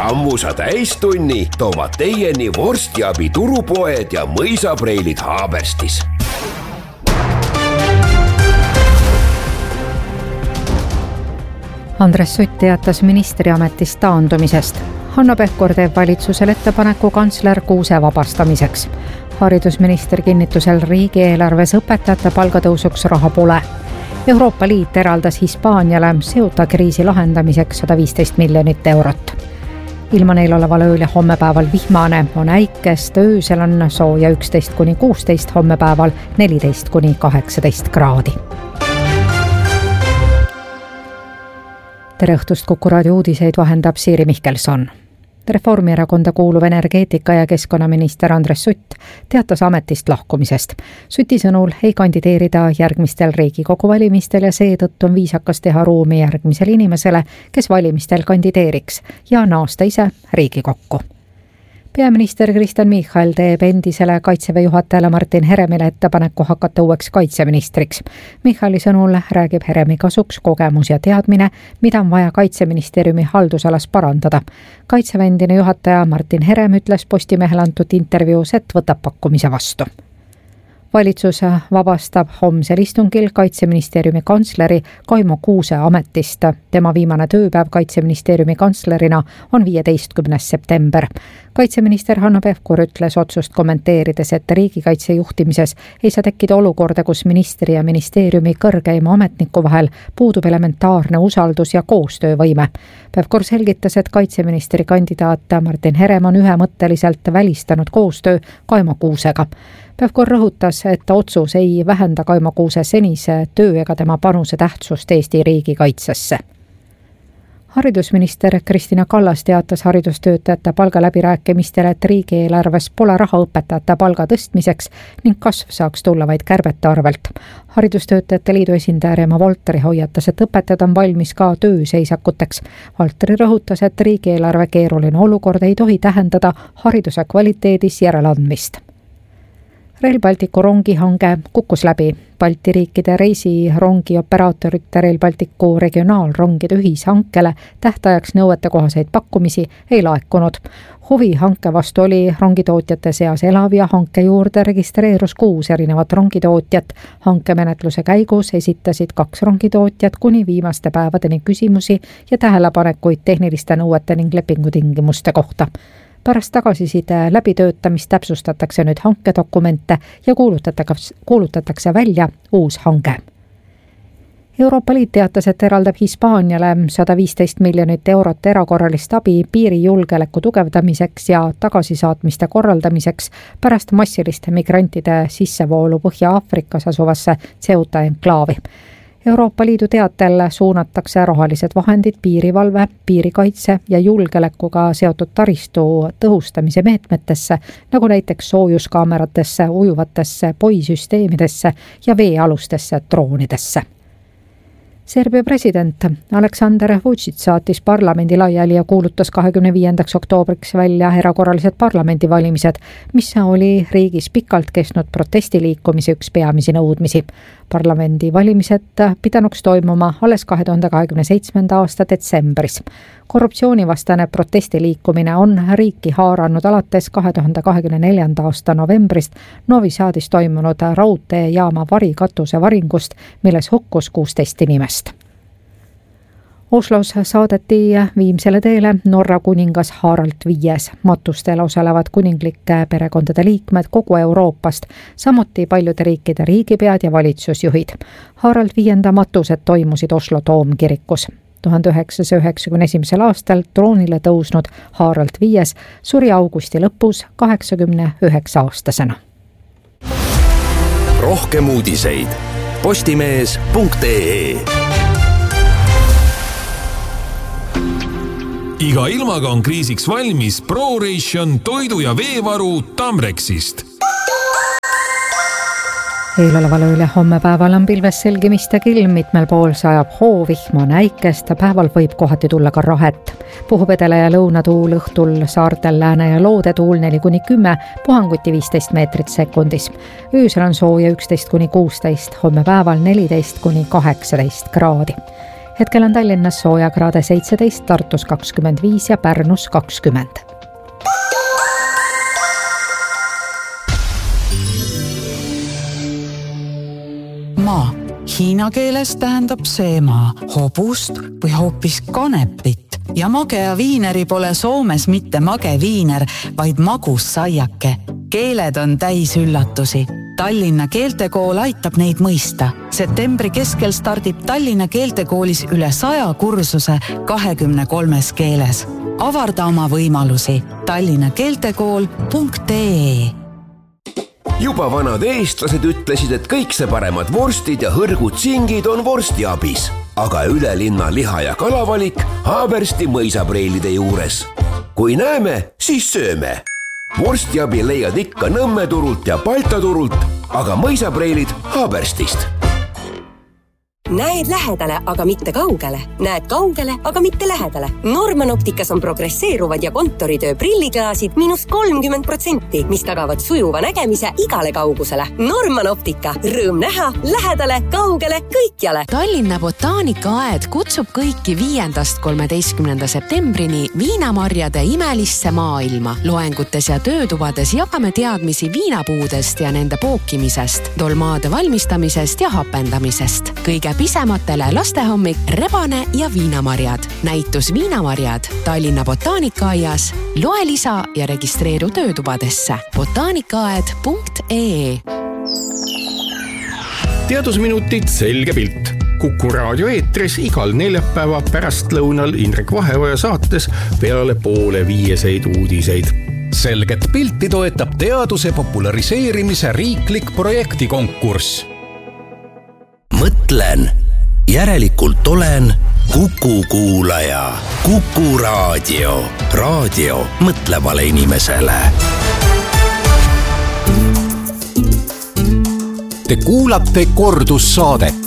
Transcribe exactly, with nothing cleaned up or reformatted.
sammusa täistunni toovad teieni vorstiabi turupoed ja mõisapreilid Haaberstis. Andres Sutt teatas ministriametist taandumisest. Hanno Pevkur teeb valitsusel ettepaneku kantsler Kuuse vabastamiseks. Haridusminister kinnitusel riigieelarves õpetajate palgatõusuks raha pole. Euroopa Liit eraldas Hispaaniale Ceuta kriisi lahendamiseks sada viisteist miljonit eurot. Ilma neil oleval ööl ja hommepäeval vihmane on äikest, öösel on sooja üksteist kuni kuusteist, hommepäeval neliteist kuni kaheksateist kraadi. Tere õhtust, Kuku raadio uudiseid vahendab Siiri Mihkelson. Reformierakonda kuuluv energeetika- ja keskkonnaminister Andres Sutt teatas ametist lahkumisest. Suti sõnul ei kandideerida järgmistel Riigikogu valimistel ja seetõttu on viisakas teha ruumi järgmisele inimesele, kes valimistel kandideeriks ja naasta ise Riigikokku. Peaminister Kristen Michal teeb endisele kaitseväe juhatajale Martin Heremile ettepaneku hakata uueks kaitseministriks. Michali sõnul räägib Heremi kasuks kogemus ja teadmine, mida on vaja kaitseministeeriumi haldusalas parandada. Kaitseväe endine juhataja Martin Herem ütles Postimehele antud intervjuus, et võtab pakkumise vastu. Valitsus vabastab homsel istungil kaitseministeeriumi kantsleri Kaimo Kuuse ametist. Tema viimane tööpäev kaitseministeeriumi kantslerina on viieteistkümnes september. Kaitseminister Hanno Pevkur ütles otsust kommenteerides, et riigikaitse juhtimises ei saa tekkida olukorda, kus ministri ja ministeeriumi kõrgeima ametniku vahel puudub elementaarne usaldus ja koostöövõime. Pevkur selgitas, et kaitseministri kandidaat Martin Herem on ühemõtteliselt välistanud koostöö Kaimo Kuusega. Pevkur rõhutas, et otsus ei vähenda Kaimo Kuuse senise töö ega tema panuse tähtsust Eesti riigikaitsesse. Haridusminister Kristina Kallas teatas haridustöötajate palgaläbirääkimistele, et riigieelarves pole raha õpetajate palga tõstmiseks ning kasv saaks tulla vaid kärbete arvelt. Haridustöötajate liidu esindaja Reemo Volteri hoiatas, et õpetajad on valmis ka tööseisakuteks. Volteri rõhutas, et riigieelarve keeruline olukord ei tohi tähendada hariduse kvaliteedis järeleandmist. Rail Balticu rongihange kukkus läbi. Balti riikide reisirongi operaatorite Rail Balticu regionaalrongide ühishankele tähtajaks nõuetekohaseid pakkumisi ei laekunud. Huvi hanke vastu oli rongitootjate seas elav ja hanke juurde registreerus kuus erinevat rongitootjat. Hankemenetluse käigus esitasid kaks rongitootjat kuni viimaste päevadeni küsimusi ja tähelepanekuid tehniliste nõuete ning lepingutingimuste kohta. Pärast tagasiside läbitöötamist täpsustatakse nüüd hankedokumente ja kuulutatakse, kuulutatakse välja uus hange. Euroopa Liit teatas, et eraldab Hispaaniale sada viisteist miljonit eurot erakorralist abi piirijulgeoleku tugevdamiseks ja tagasisaatmiste korraldamiseks pärast massiliste migrantide sissevoolu Põhja-Aafrikas asuvasse Ceuta enklaavi. Euroopa Liidu teatel suunatakse rahalised vahendid piirivalve, piirikaitse ja julgeolekuga seotud taristu tõhustamise meetmetesse, nagu näiteks soojuskaameratesse, ujuvatesse poisüsteemidesse ja veealustesse droonidesse. Serbia president Aleksandar Vučić saatis parlamendi laiali ja kuulutas kahekümne viiendaks oktoobriks välja erakorralised parlamendivalimised, mis oli riigis pikalt kestnud protestiliikumise üks peamisi nõudmisi. Parlamendi valimised pidanuks toimuma alles kahe tuhande kahekümne seitsmenda aasta detsembris. Korruptsioonivastane protestiliikumine on riiki haaranud alates kahe tuhande kahekümne neljanda aasta novembrist Novi Sadis toimunud raudteejaama varikatuse varingust, milles hukkus kuusteist inimest. Oslos saadeti viimsele teele Norra kuningas Harald viies. Matustel osalevad kuninglike perekondade liikmed kogu Euroopast, samuti paljude riikide riigipead ja valitsusjuhid. Harald viienda matused toimusid Oslo Toomkirikus. tuhande üheksasaja üheksakümne esimesel aastal troonile tõusnud Harald viies suri augusti lõpus kaheksakümne üheksa aastasena. Rohkem uudiseid postimees punkt ee. Iga ilmaga on kriisiks valmis ProRation toidu- ja veevaru Tamrexist. Eeloleval ööl ja hommepäeval on pilves selgimist ja kilm, mitmel pool sajab hoovihma, näikest, päeval võib kohati tulla ka rahet. Puhub edele ja lõunatuul, õhtul saartel lääne ja loode tuul neli kuni kümme, puhanguti viisteist meetrit sekundis. Öösel on sooja üksteist kuni kuusteist, hommepäeval neliteist kuni kaheksateist kraadi. hetkel on Tallinnas soojakraade seitseteist, Tartus kakskümmend viis ja Pärnus kakskümmend. Maa. Hiina keeles tähendab see maa hobust või hoopis kanepit ja magea viineri pole Soomes mitte mage viiner, vaid magus saiake. Keeled on täis üllatusi. Tallinna keeltekool aitab neid mõista. Septembri keskel stardib Tallinna keeltekoolis üle saja kursuse kahekümne kolmes keeles. Avarda oma võimalusi tallinna keeltekool punkt ee. Juba vanad eestlased ütlesid, et kõik see paremad vorstid ja hõrgud singid on vorstiabis. Aga üle linna liha- ja kalavalik Haabersti mõisapreilide juures. Kui näeme, siis sööme. Vorstiabi leiad ikka Nõmme turult ja Balta turult, aga mõisapreilid Haaberstist. Näed lähedale, aga mitte kaugele. Näed kaugele, aga mitte lähedale. Norman Opticas on progresseeruvad ja kontoritöö prilliklaasid miinus kolmkümmend protsenti, mis tagavad sujuva nägemise igale kaugusele. Norman Optica. Rõõm näha, lähedale, kaugele, kõikjale. Tallinna botaanikaaed kutsub kõiki viiendast kolmeteistkümnenda septembrini viinamarjade imelisse maailma. Loengutes ja töötubades jagame teadmisi viinapuudest ja nende pookimisest, dolmaade valmistamisest ja hapendamisest. Kõige pisematele lastehommik, rebane ja viinamarjad. Näitus viinamarjad Tallinna botaanikaaias. Loe lisa ja registreeru töötubadesse. botaanikaaed punkt ee. Teadusminutid selge pilt. Kuku raadio eetris igal neljapäeva pärastlõunal Indrek Vaheoja saates peale poole viieseid uudiseid. Selget pilti toetab teaduse populariseerimise riiklik projektikonkurss. Mõtlen, järelikult olen Kuku kuulaja. Kuku raadio. Raadio mõtlevale inimesele. Te kuulate kordussaadet.